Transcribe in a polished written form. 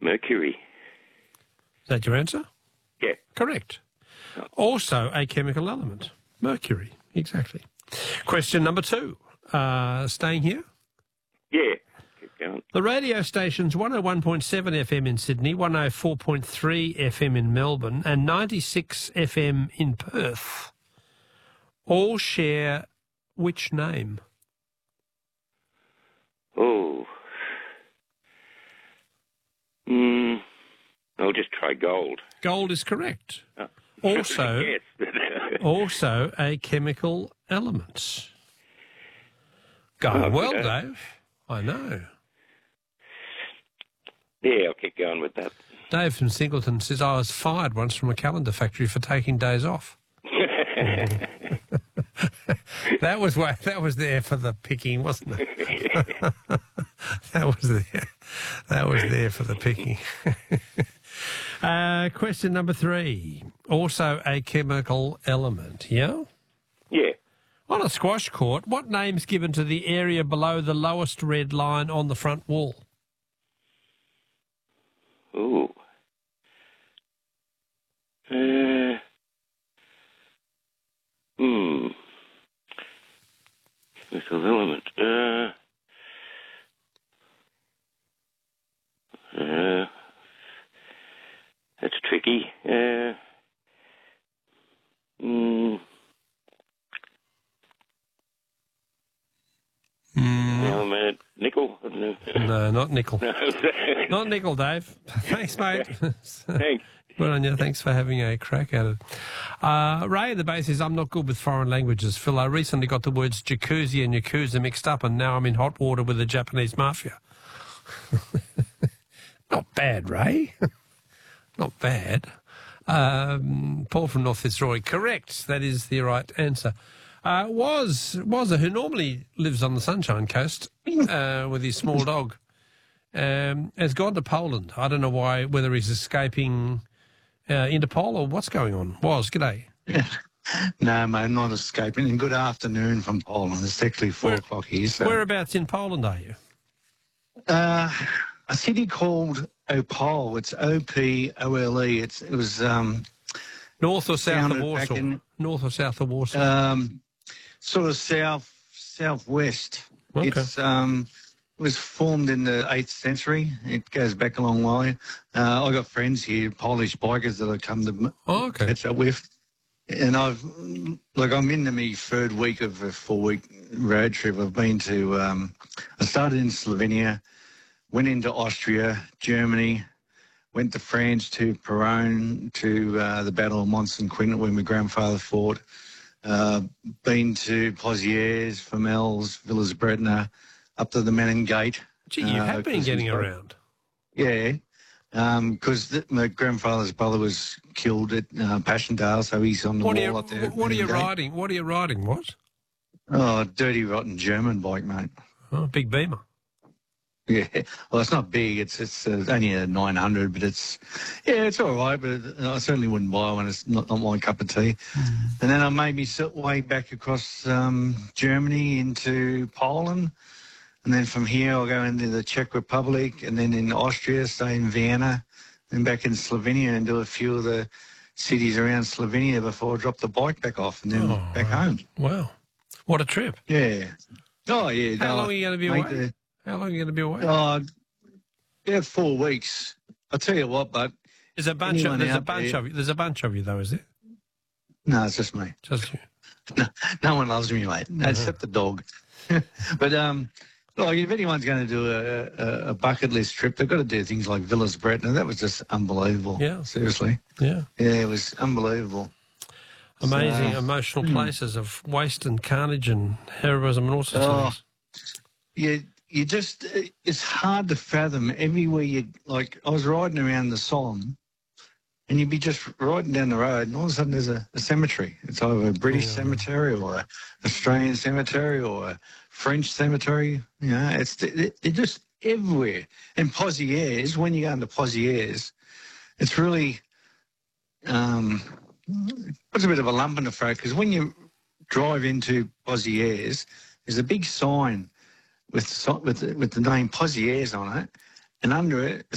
Mercury. Is that your answer? Yeah. Correct. Also a chemical element. Mercury, exactly. Question number 2. Staying here? Yeah. Keep going. The radio stations 101.7 FM in Sydney, 104.3 FM in Melbourne and 96 FM in Perth all share which name? Oh. I'll just try Gold. Gold is correct. Oh. Also, Yes. also a chemical element. Going Oh, well, good. Dave. I know. Yeah, I'll keep going with that. Dave from Singleton says, I was fired once from a calendar factory for taking days off. That was there for the picking, wasn't it? That was there for the picking. Question number 3. Also a chemical element, yeah? Yeah. On a squash court, what name's given to the area below the lowest red line on the front wall? Ooh. Chemical element. That's tricky. Element. Nickel? I don't know. No, not nickel. No. Not nickel, Dave. Thanks, mate. Thanks. Good on you. Thanks for having a crack at it. Ray at the base says, I'm not good with foreign languages, Phil. I recently got the words jacuzzi and yakuza mixed up and now I'm in hot water with the Japanese mafia. Not bad, Ray. Not bad. Paul from North Fitzroy, correct. That is the right answer. Wazza, who normally lives on the Sunshine Coast with his small dog, has gone to Poland. I don't know why, whether he's escaping Interpol or what's going on. Waz, g'day. No, mate, I'm not escaping. And good afternoon from Poland. It's actually 4 o'clock here. So. Whereabouts in Poland are you? A city called Opole. It's O-P-O-L-E. It was north or south of founded Warsaw? back in- North or south of Warsaw? sort of southwest. Okay. It's it was formed in the 8th century. It goes back a long way. I got friends here, Polish bikers that I come to Okay. catch up with. And I'm in my 3rd week of a 4-week road trip. I've been to, I started in Slovenia, went into Austria, Germany, went to France, to Peronne, to the Battle of Mons-Saint-Quentin where my grandfather fought. Been to Pozieres, Famels, Villers-Bretonneux, up to the Menin Gate. Gee, you have been getting around. Yeah, because my grandfather's brother was killed at Passchendaele, so he's on the wall up there. What are you riding? What are you riding? What? Oh, dirty, rotten German bike, mate. Oh, big Beamer. Yeah, well, it's not big. It's only a 900, but it's all right. But I certainly wouldn't buy one. It's not my cup of tea. And then I made me way back across Germany into Poland, and then from here I'll go into the Czech Republic, and then in Austria, stay in Vienna, then back in Slovenia and do a few of the cities around Slovenia before I drop the bike back off and then back home. Wow, what a trip! Yeah. Oh yeah. How long are you going to be away? How long are you going to be away? Yeah, 4 weeks. I'll tell you what, but there's a bunch of you. There's a bunch of you, though, is there? No, it's just me. Just you. No one loves me, mate, except the dog. But if anyone's going to do a bucket list trip, they've got to do things like Villers-Bretonneux. That was just unbelievable. Yeah, seriously. Yeah, it was unbelievable. Amazing, emotional places of waste and carnage and heroism and all sorts of things. Yeah. You just, it's hard to fathom everywhere I was riding around the Somme and you'd be just riding down the road and all of a sudden there's a cemetery. It's either a British cemetery or an Australian cemetery or a French cemetery. You know, they're just everywhere. And Pozieres, when you go into Pozieres, it's really, puts a bit of a lump in the throat because when you drive into Pozieres, there's a big sign with the name Pozieres on it, and under it